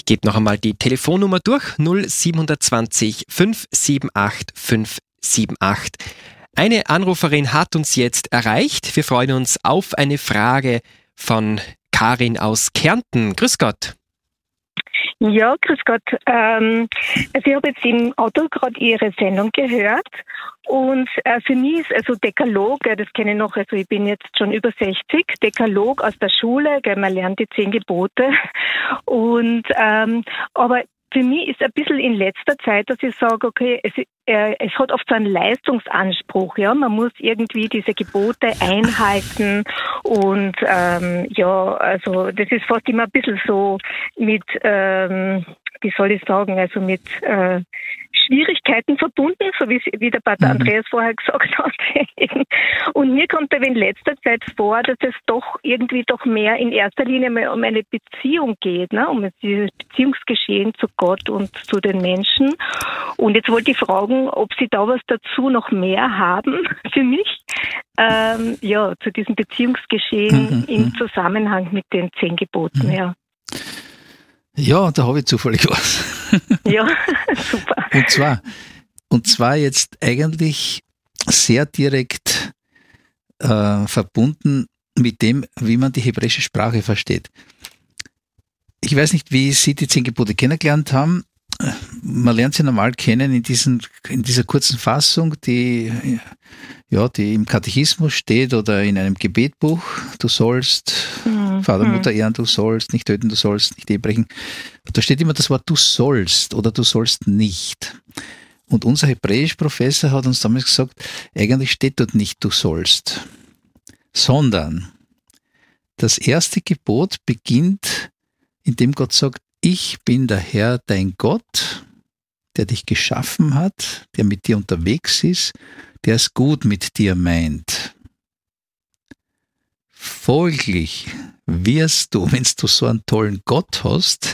gebe noch einmal die Telefonnummer durch, 0720 578 578. Eine Anruferin hat uns jetzt erreicht. Wir freuen uns auf eine Frage von Karin aus Kärnten. Grüß Gott. Ja, grüß Gott. Also ich habe jetzt im Auto gerade Ihre Sendung gehört und für mich ist also Dekalog, das kenne ich noch, also ich bin jetzt schon über 60, Dekalog aus der Schule, man lernt die 10 Gebote und aber für mich ist ein bisschen in letzter Zeit, dass ich sage, okay, es hat oft so einen Leistungsanspruch, ja, man muss irgendwie diese Gebote einhalten und also das ist fast immer ein bisschen so mit, wie soll ich sagen, also mit Schwierigkeiten verbunden, so wie der Pater Andreas vorher gesagt hat. Und mir kommt aber in letzter Zeit vor, dass es doch irgendwie doch mehr in erster Linie mal um eine Beziehung geht, ne? Um dieses Beziehungsgeschehen zu Gott und zu den Menschen. Und jetzt wollte ich fragen, ob Sie da was dazu noch mehr haben für mich, zu diesem Beziehungsgeschehen im Zusammenhang mit den 10 Geboten, ja. Ja, da habe ich zufällig was. Ja, super. Und zwar jetzt eigentlich sehr direkt verbunden mit dem, wie man die hebräische Sprache versteht. Ich weiß nicht, wie Sie die 10 Gebote kennengelernt haben. Man lernt sie normal kennen in dieser kurzen Fassung, die im Katechismus steht oder in einem Gebetbuch. Du sollst Vater, Mutter ehren, du sollst nicht töten, du sollst nicht Ehe brechen. Da steht immer das Wort du sollst oder du sollst nicht. Und unser Hebräisch-Professor hat uns damals gesagt, eigentlich steht dort nicht du sollst, sondern das erste Gebot beginnt, indem Gott sagt, ich bin der Herr, dein Gott, der dich geschaffen hat, der mit dir unterwegs ist, der es gut mit dir meint. Folglich wirst du, wenn du so einen tollen Gott hast,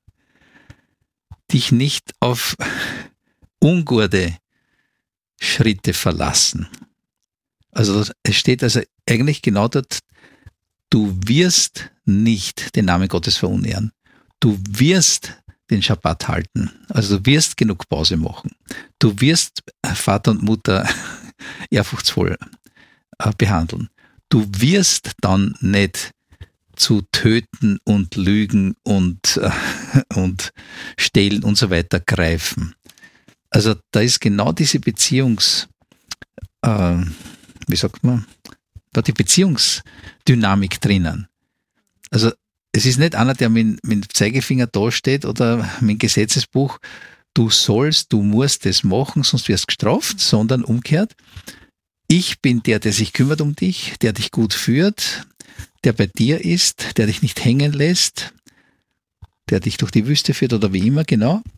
dich nicht auf ungute Schritte verlassen. Also es steht also eigentlich genau dort, du wirst nicht den Namen Gottes verunehren. Du wirst den Schabbat halten. Also du wirst genug Pause machen. Du wirst Vater und Mutter ehrfurchtsvoll behandeln. Du wirst dann nicht zu töten und lügen und stehlen und so weiter greifen. Also da ist genau diese die Beziehungsdynamik drinnen. Also es ist nicht einer, der mit dem Zeigefinger dasteht oder mit dem Gesetzesbuch, du musst das machen, sonst wirst du gestraft, sondern umgekehrt. Ich bin der sich kümmert um dich, der dich gut führt, der bei dir ist, der dich nicht hängen lässt, der dich durch die Wüste führt oder wie immer, genau.